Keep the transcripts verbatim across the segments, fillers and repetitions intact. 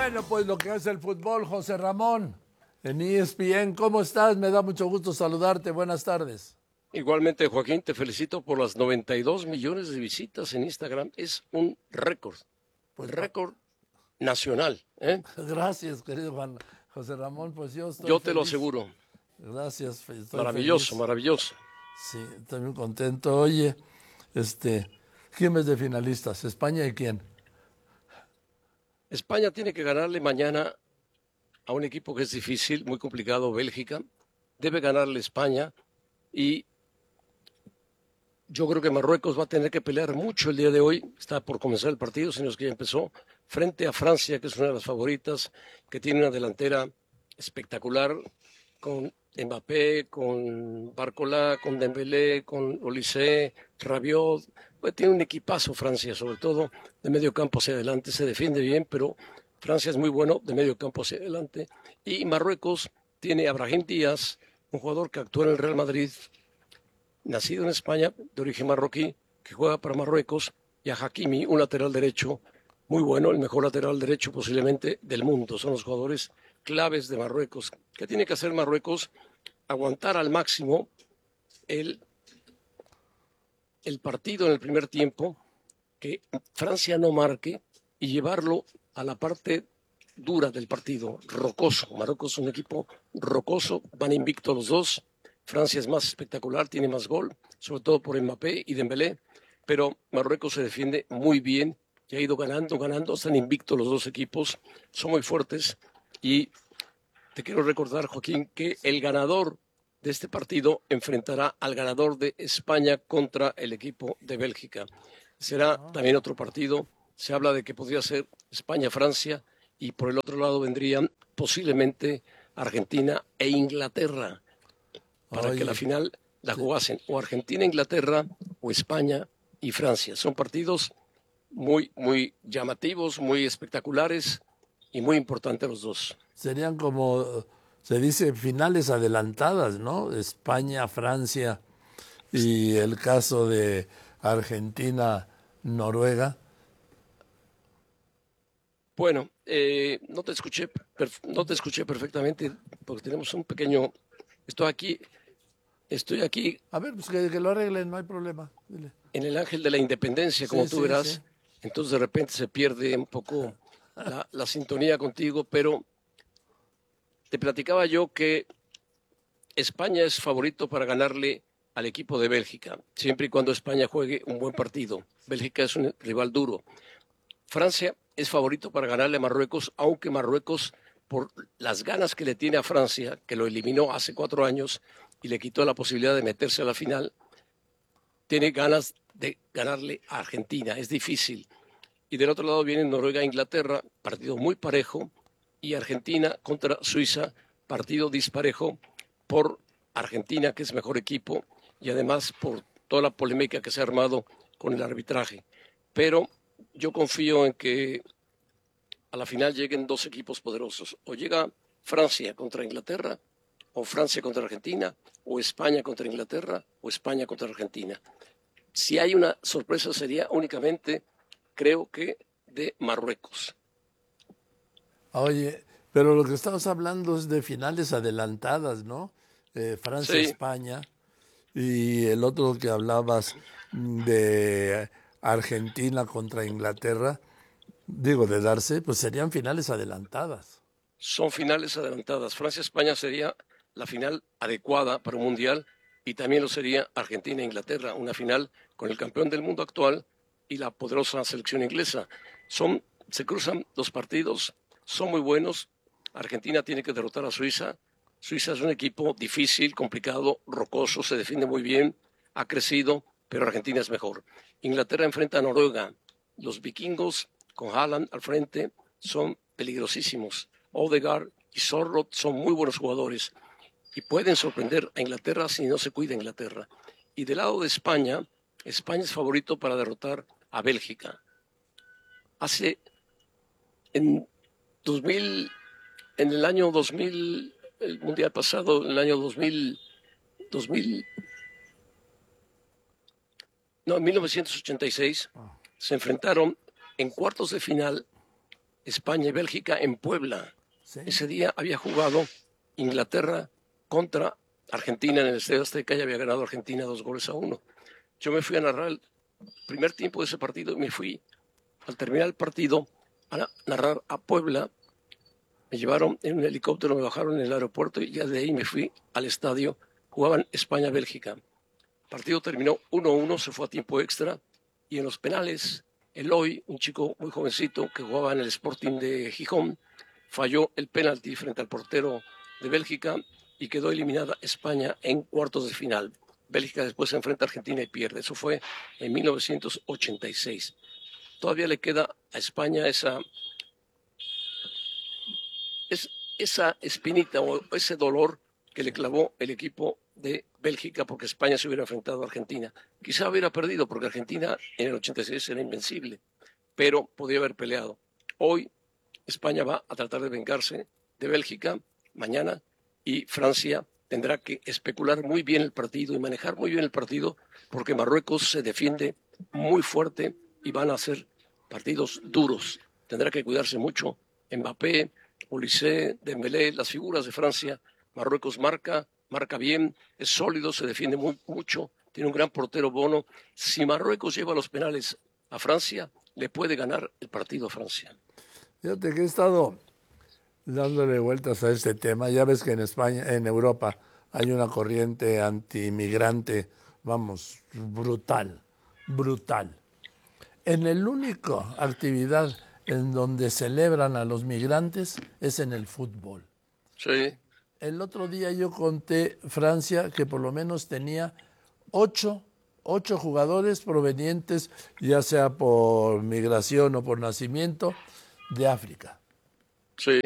Bueno, pues lo que es el fútbol, José Ramón, en E S P N. ¿Cómo estás? Me da mucho gusto saludarte. Buenas tardes. Igualmente, Joaquín, te felicito por las noventa y dos millones de visitas en Instagram. Es un récord, Pues, récord nacional, ¿eh? Gracias, querido Juan José Ramón. Pues yo estoy Yo te lo feliz. aseguro. Gracias, estoy Maravilloso, feliz. maravilloso. Sí, estoy muy contento. Oye, este, ¿quién es de finalistas? ¿España y quién? España tiene que ganarle mañana a un equipo que es difícil, muy complicado, Bélgica. Debe ganarle España y yo creo que Marruecos va a tener que pelear mucho el día de hoy. Está por comenzar el partido, si no es que ya empezó, frente a Francia, que es una de las favoritas, que tiene una delantera espectacular con Mbappé, con Barcola, con Dembélé, con Olise, Rabiot. Pues tiene un equipazo Francia, sobre todo de medio campo hacia adelante. Se defiende bien, pero Francia es muy bueno de medio campo hacia adelante. Y Marruecos tiene a Brahim Díaz, un jugador que actúa en el Real Madrid, nacido en España, de origen marroquí, que juega para Marruecos, y a Hakimi, un lateral derecho muy bueno, el mejor lateral derecho posiblemente del mundo. Son los jugadores claves de Marruecos. ¿Qué tiene que hacer Marruecos? Aguantar al máximo el, el partido en el primer tiempo, que Francia no marque y llevarlo a la parte dura del partido, rocoso. Marruecos es un equipo rocoso, van invictos los dos. Francia es más espectacular, tiene más gol, sobre todo por Mbappé y Dembélé, pero Marruecos se defiende muy bien y ha ido ganando, ganando, están invictos los dos equipos, son muy fuertes y te quiero recordar, Joaquín, que el ganador de este partido enfrentará al ganador de España contra el equipo de Bélgica. Será también otro partido, se habla de que podría ser España-Francia y por el otro lado vendrían posiblemente Argentina e Inglaterra, para que la Oye, final la sí, jugasen o Argentina-Inglaterra o España y Francia. Son partidos muy, muy llamativos, muy espectaculares y muy importantes los dos. serían como, se dice, finales adelantadas, ¿no? España, Francia y el caso de Argentina, Noruega. Bueno, eh, no te escuché, no te escuché perfectamente porque tenemos un pequeño. Estoy aquí, estoy aquí A ver, pues que, que lo arreglen, no hay problema. Dile. en el Ángel de la Independencia, Sí, como tú sí, sí. verás. Entonces de repente se pierde un poco la, la sintonía contigo, pero te platicaba yo que España es favorito para ganarle al equipo de Bélgica, siempre y cuando España juegue un buen partido. Bélgica es un rival duro. Francia es favorito para ganarle a Marruecos, aunque Marruecos, por las ganas que le tiene a Francia, que lo eliminó hace cuatro años y le quitó la posibilidad de meterse a la final, tiene ganas de ganarle a Argentina. Es difícil. Y del otro lado viene Noruega e Inglaterra, partido muy parejo, y Argentina contra Suiza, partido disparejo por Argentina, que es mejor equipo, y además por toda la polémica que se ha armado con el arbitraje. Pero yo confío en que a la final lleguen dos equipos poderosos. O llega Francia contra Inglaterra, o Francia contra Argentina, o España contra Inglaterra, o España contra Argentina. Si hay una sorpresa sería únicamente, creo que, de Marruecos. Oye, pero lo que estamos hablando es de finales adelantadas, ¿no? Eh, Francia, Sí, España, y el otro que hablabas de Argentina contra Inglaterra, digo, de darse, pues serían finales adelantadas. son finales adelantadas. Francia-España sería la final adecuada para un mundial y también lo sería Argentina-Inglaterra, una final con el campeón del mundo actual y la poderosa selección inglesa. Son, se cruzan los partidos, son muy buenos. Argentina tiene que derrotar a Suiza. Suiza es un equipo difícil, complicado, rocoso, se defiende muy bien, ha crecido, pero Argentina es mejor. Inglaterra enfrenta a Noruega. Los vikingos, con Haaland al frente, son peligrosísimos. Odegaard y Sorloth son muy buenos jugadores y pueden sorprender a Inglaterra si no se cuida Inglaterra. Y del lado de España, España es favorito para derrotar a Bélgica. Hace en dos mil, en el año dos mil, el mundial pasado, en el año dos mil, dos mil, no, en mil novecientos ochenta y seis, se enfrentaron en cuartos de final España y Bélgica en Puebla. Sí. Ese día había jugado Inglaterra contra Argentina en el Estadio Azteca y había ganado Argentina dos goles a uno. Yo me fui a narrar el primer tiempo de ese partido y me fui, al terminar el partido, a narrar a Puebla. Me llevaron en un helicóptero, me bajaron en el aeropuerto y ya de ahí me fui al estadio. Jugaban España-Bélgica. El partido terminó uno a uno, se fue a tiempo extra y en los penales, Eloy, un chico muy jovencito que jugaba en el Sporting de Gijón, falló el penalti frente al portero de Bélgica y quedó eliminada España en cuartos de final. Bélgica después se enfrenta a Argentina y pierde. Eso fue en mil novecientos ochenta y seis. Todavía le queda a España esa, es, esa espinita o ese dolor que le clavó el equipo de Bélgica porque España se hubiera enfrentado a Argentina. Quizá hubiera perdido porque Argentina en el ochenta y seis era invencible, pero podía haber peleado. Hoy España va a tratar de vengarse de Bélgica mañana y Francia tendrá que especular muy bien el partido y manejar muy bien el partido porque Marruecos se defiende muy fuerte y van a ser partidos duros. Tendrá que cuidarse mucho Mbappé, Olise, Dembélé, las figuras de Francia. Marruecos marca, marca bien, es sólido, se defiende muy, mucho, tiene un gran portero Bono. Si Marruecos lleva los penales a Francia, le puede ganar el partido a Francia. Fíjate que he estado dándole vueltas a este tema. Ya ves que en España, en Europa, hay una corriente anti-inmigrante, vamos, brutal, brutal. En el único actividad en donde celebran a los migrantes es en el fútbol. Sí. El otro día yo conté Francia que por lo menos tenía ocho, ocho jugadores provenientes, ya sea por migración o por nacimiento, de África. Sí.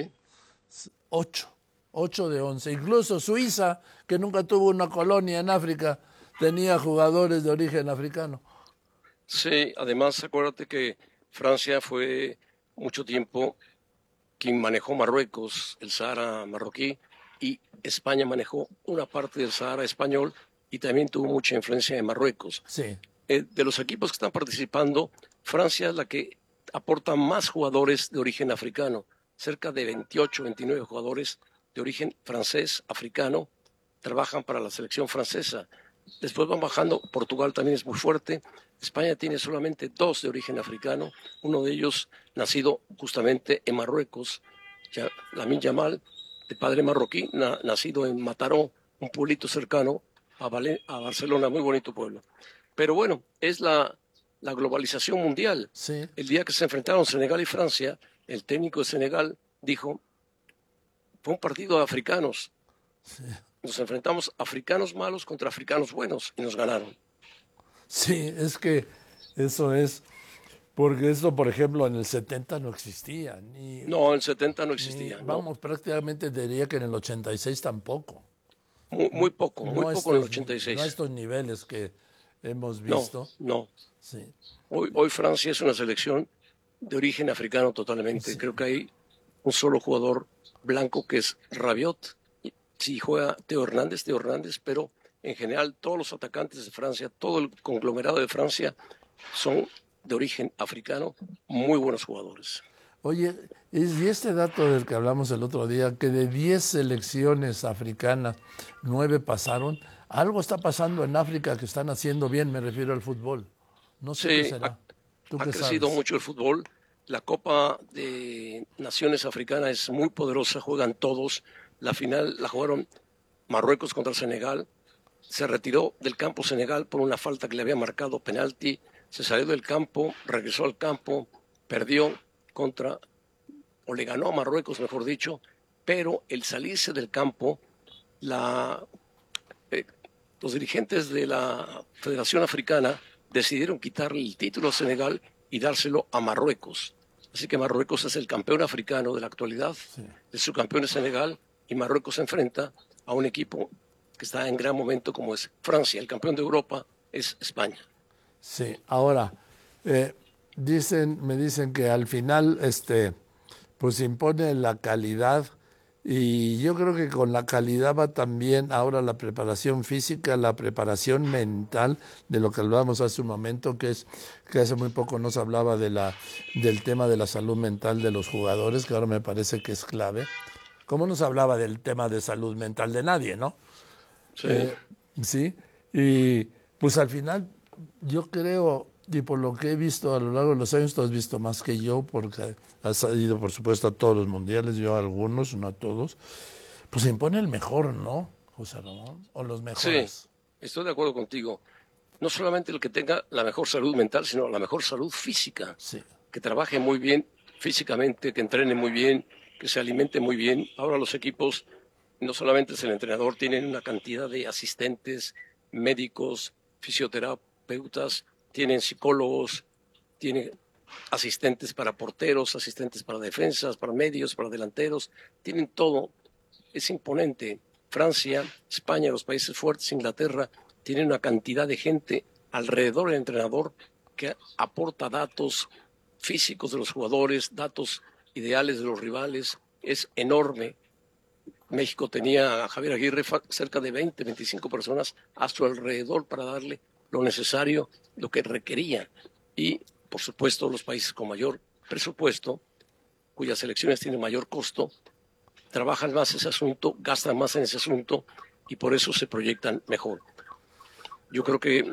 Ocho, ocho de once. Incluso Suiza, que nunca tuvo una colonia en África, tenía jugadores de origen africano. Sí, además acuérdate que Francia fue mucho tiempo quien manejó Marruecos, el Sahara marroquí, y España manejó una parte del Sahara español y también tuvo mucha influencia en Marruecos. Sí. Eh, de los equipos que están participando, Francia es la que aporta más jugadores de origen africano, cerca de veintiocho, veintinueve jugadores de origen francés, africano, trabajan para la selección francesa. Después van bajando, Portugal también es muy fuerte, España tiene solamente dos de origen africano, uno de ellos nacido justamente en Marruecos, Lamine Yamal, de padre marroquí, na, nacido en Mataró, un pueblito cercano a, Valen a Barcelona, muy bonito pueblo. Pero bueno, es la, la globalización mundial. Sí. El día que se enfrentaron Senegal y Francia, el técnico de Senegal dijo, fue un partido de africanos. Sí. Nos enfrentamos africanos malos contra africanos buenos y nos ganaron. Sí, es que eso es, porque esto, por ejemplo, en el setenta no existía. Ni, no, en el setenta no existía. Ni, ¿no? Vamos, prácticamente diría que en el ochenta y seis tampoco. Muy, muy poco, muy no poco estos, en el ochenta y seis. No a estos niveles que hemos visto. No, no. Sí. Hoy, hoy Francia es una selección de origen africano totalmente. Sí. Creo que hay un solo jugador blanco que es Rabiot. Sí juega Teo Hernández, Teo Hernández, pero en general todos los atacantes de Francia, todo el conglomerado de Francia son de origen africano, muy buenos jugadores. Oye, y este dato del que hablamos el otro día, que de diez selecciones africanas, nueve pasaron, algo está pasando en África que están haciendo bien, me refiero al fútbol. No sé sí, qué será. Ha, ¿Tú ha qué crecido sabes? mucho el fútbol. La Copa de Naciones Africanas es muy poderosa, juegan todos. La final la jugaron Marruecos contra Senegal. Se retiró del campo Senegal por una falta que le había marcado penalti. Se salió del campo, regresó al campo, perdió contra, o le ganó a Marruecos, mejor dicho, pero el salirse del campo, la, eh, los dirigentes de la Federación Africana decidieron quitarle el título a Senegal y dárselo a Marruecos. Así que Marruecos es el campeón africano de la actualidad, sí. El subcampeón es Senegal, y Marruecos se enfrenta a un equipo que está en gran momento como es Francia. El campeón de Europa es España. Sí, ahora, eh, dicen, me dicen que al final este, pues impone la calidad Y yo creo que con la calidad va también ahora la preparación física, la preparación mental, de lo que hablábamos hace un momento, que es que hace muy poco nos hablaba de la, del tema de la salud mental de los jugadores, que ahora me parece que es clave. ¿Cómo nos hablaba del tema de salud mental de nadie, no? Sí. Eh, sí, y pues al final yo creo, y por lo que he visto a lo largo de los años, tú has visto más que yo, porque has ido por supuesto a todos los mundiales, yo a algunos, no a todos, pues se impone el mejor, ¿no, José Ramón? O los Sí, mejores. estoy de acuerdo contigo. No solamente el que tenga la mejor salud mental, sino la mejor salud física, Sí, que trabaje muy bien físicamente, que entrene muy bien, que se alimente muy bien. Ahora los equipos, no solamente es el entrenador, tienen una cantidad de asistentes, médicos, fisioterapeutas, tienen psicólogos, tienen asistentes para porteros, asistentes para defensas, para medios, para delanteros, tienen todo. Es imponente. Francia, España, los países fuertes, Inglaterra, tienen una cantidad de gente alrededor del entrenador que aporta datos físicos de los jugadores, datos ideales de los rivales. Es enorme. México tenía a Javier Aguirre cerca de veinte, veinticinco personas a su alrededor para darle lo necesario, lo que requería. Y, por supuesto, los países con mayor presupuesto, cuyas elecciones tienen mayor costo, trabajan más ese asunto, gastan más en ese asunto y por eso se proyectan mejor. Yo creo que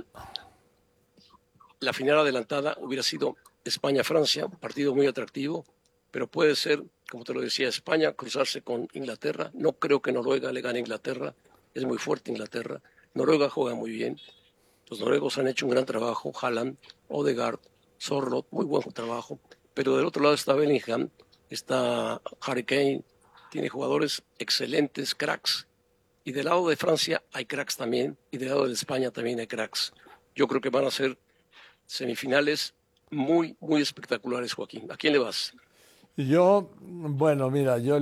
la final adelantada hubiera sido España-Francia, un partido muy atractivo, pero puede ser, como te lo decía, España cruzarse con Inglaterra. No creo que Noruega le gane a Inglaterra, es muy fuerte Inglaterra. Noruega juega muy bien, los noruegos han hecho un gran trabajo, Haaland, Odegaard, Sorloth, muy buen trabajo, pero del otro lado está Bellingham, está Harry Kane, tiene jugadores excelentes, cracks, y del lado de Francia hay cracks también, y del lado de España también hay cracks. Yo creo que van a ser semifinales muy, muy espectaculares, Joaquín. ¿A quién le vas? yo, bueno, mira, yo